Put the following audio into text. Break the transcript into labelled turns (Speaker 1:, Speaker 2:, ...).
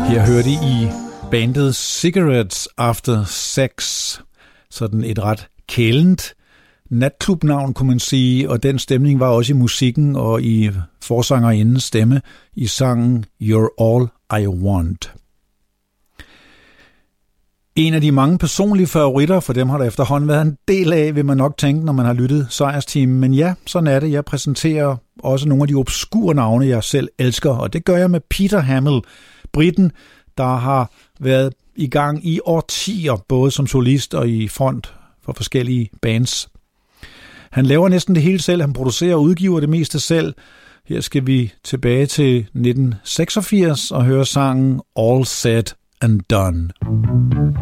Speaker 1: Her hørte I bandet Cigarettes After Sex, sådan et ret kælent natklubnavn, kunne man sige, og den stemning var også i musikken og i forsangerindens stemme i sangen You're All I Want. En af de mange personlige favoritter, for dem har der efterhånden været en del af, vil man nok tænke, når man har lyttet Sejrsteamen. Men ja, sådan er det. Jeg præsenterer også nogle af de obskure navne, jeg selv elsker, og det gør jeg med Peter Hamill, briten, der har været i gang i årtier, både som solist og i front for forskellige bands. Han laver næsten det hele selv, han producerer og udgiver det meste selv. Her skal vi tilbage til 1986 og høre sangen All Said and Done.